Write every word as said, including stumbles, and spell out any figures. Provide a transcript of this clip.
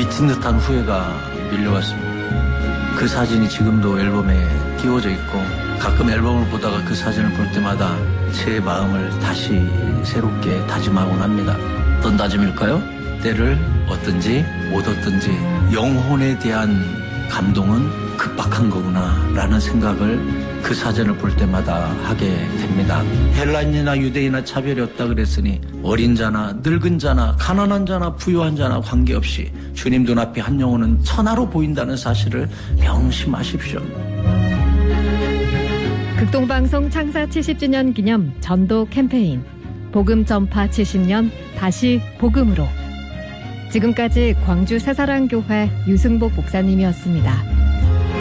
미친 듯한 후회가 밀려왔습니다. 그 사진이 지금도 앨범에 끼워져 있고 가끔 앨범을 보다가 그 사진을 볼 때마다 제 마음을 다시 새롭게 다짐하곤 합니다. 어떤 다짐일까요? 때를 얻든지 못 얻든지 영혼에 대한 감동은 급박한 거구나 라는 생각을 그 사진을 볼 때마다 하게 됩니다. 헬라인이나 유대인이나 차별이 없다 그랬으니 어린 자나 늙은 자나 가난한 자나 부유한 자나 관계없이 주님 눈앞에 한 영혼은 천하로 보인다는 사실을 명심하십시오. 극동방송 창사 칠십 주년 기념 전도 캠페인 복음 전파 칠십 년 다시 복음으로. 지금까지 광주 새사랑교회 유승복 목사님이었습니다.